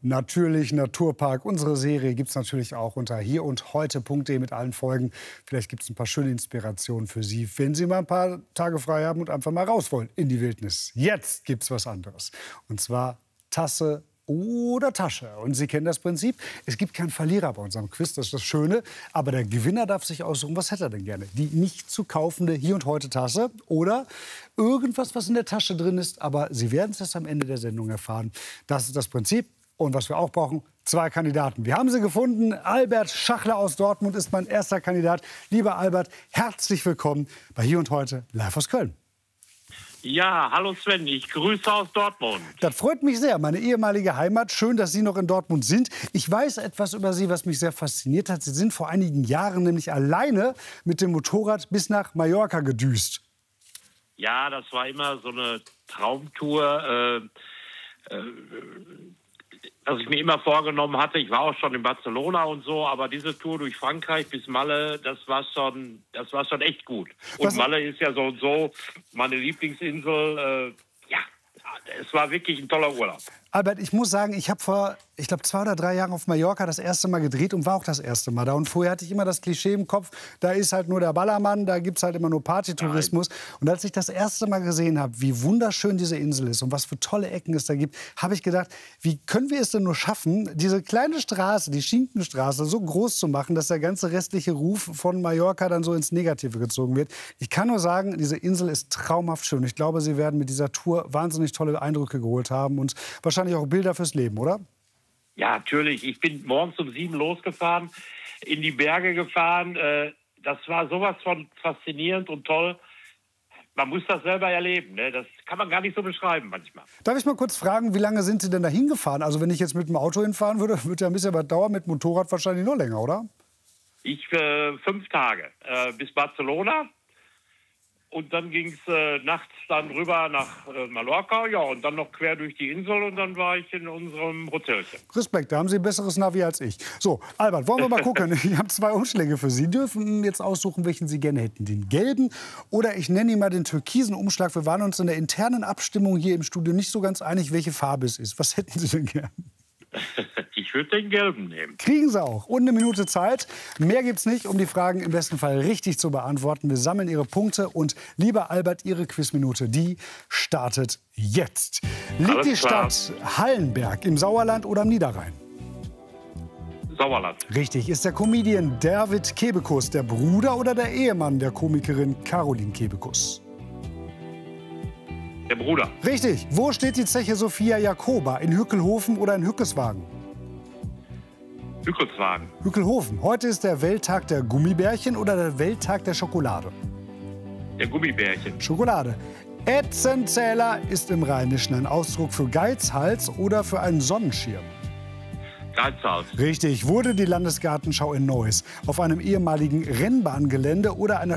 Natürlich Naturpark. Unsere Serie gibt es natürlich auch unter hierundheute.de mit allen Folgen. Vielleicht gibt es ein paar schöne Inspirationen für Sie, wenn Sie mal ein paar Tage frei haben und einfach mal raus wollen in die Wildnis. Jetzt gibt es was anderes. Und zwar Tasse oder Tasche. Und Sie kennen das Prinzip. Es gibt keinen Verlierer bei unserem Quiz, das ist das Schöne. Aber der Gewinner darf sich aussuchen, was hätte er denn gerne? Die nicht zu kaufende Hier und Heute Tasse oder irgendwas, was in der Tasche drin ist. Aber Sie werden es erst am Ende der Sendung erfahren. Das ist das Prinzip. Und was wir auch brauchen, 2 Kandidaten. Wir haben sie gefunden. Albert Schachler aus Dortmund ist mein erster Kandidat. Lieber Albert, herzlich willkommen bei Hier und Heute live aus Köln. Ja, hallo Sven, ich grüße aus Dortmund. Das freut mich sehr, meine ehemalige Heimat. Schön, dass Sie noch in Dortmund sind. Ich weiß etwas über Sie, was mich sehr fasziniert hat. Sie sind vor einigen Jahren nämlich alleine mit dem Motorrad bis nach Mallorca gedüst. Ja, das war immer so eine Traumtour, was ich mir immer vorgenommen hatte. Ich war auch schon in Barcelona und so, aber diese Tour durch Frankreich bis Malle, das war schon echt gut. Und Malle ist ja so und so meine Lieblingsinsel. Ja, es war wirklich ein toller Urlaub. Albert, ich muss sagen, ich habe vor, 2 oder 3 Jahren auf Mallorca das erste Mal gedreht und war auch das erste Mal da. Und vorher hatte ich immer das Klischee im Kopf, da ist halt nur der Ballermann, da gibt es halt immer nur Partytourismus. Und als ich das erste Mal gesehen habe, wie wunderschön diese Insel ist und was für tolle Ecken es da gibt, habe ich gedacht, wie können wir es denn nur schaffen, diese kleine Straße, die Schinkenstraße, so groß zu machen, dass der ganze restliche Ruf von Mallorca dann so ins Negative gezogen wird. Ich kann nur sagen, diese Insel ist traumhaft schön. Ich glaube, Sie werden mit dieser Tour wahnsinnig tolle Eindrücke geholt haben und wahrscheinlich auch Bilder fürs Leben, oder? Ja, natürlich. Ich bin morgens um 7 losgefahren, in die Berge gefahren. Das war sowas von faszinierend und toll. Man muss das selber erleben, ne? Das kann man gar nicht so beschreiben manchmal. Darf ich mal kurz fragen, wie lange sind Sie denn da hingefahren? Also wenn ich jetzt mit dem Auto hinfahren würde, würde ja ein bisschen was dauern, mit Motorrad wahrscheinlich noch länger, oder? 5 Tage bis Barcelona. Und dann ging es nachts dann rüber nach Mallorca, ja, und dann noch quer durch die Insel und dann war ich in unserem Hotelchen. Respekt, da haben Sie ein besseres Navi als ich. So, Albert, wollen wir mal gucken. Ich habe 2 Umschläge für Sie. Sie dürfen jetzt aussuchen, welchen Sie gerne hätten. Den gelben oder ich nenne ihn mal den türkisen Umschlag. Wir waren uns in der internen Abstimmung hier im Studio nicht so ganz einig, welche Farbe es ist. Was hätten Sie denn gern? Ich würde den gelben nehmen. Kriegen Sie auch. Und 1 Minute Zeit. Mehr gibt's nicht, um die Fragen im besten Fall richtig zu beantworten. Wir sammeln Ihre Punkte. Und lieber Albert, Ihre Quizminute, die startet jetzt. Liegt die Stadt Hallenberg im Sauerland oder am Niederrhein? Sauerland. Richtig. Ist der Comedian David Kebekus der Bruder oder der Ehemann der Komikerin Caroline Kebekus? Der Bruder. Richtig. Wo steht die Zeche Sophia Jacoba? In Hückelhofen oder in Hückeswagen? Hückelswagen. Hückelhofen. Heute ist der Welttag der Gummibärchen oder der Welttag der Schokolade? Der Gummibärchen. Schokolade. Etzenzähler ist im Rheinischen ein Ausdruck für Geizhals oder für einen Sonnenschirm? Geizhals. Richtig. Wurde die Landesgartenschau in Neuss auf einem ehemaligen Rennbahngelände oder einer